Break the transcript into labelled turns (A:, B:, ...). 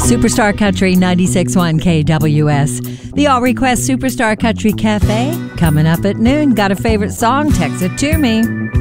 A: Superstar Country 96.1 KWS. The All Request Superstar Country Cafe coming up at noon. Got a favorite song? Text it to me.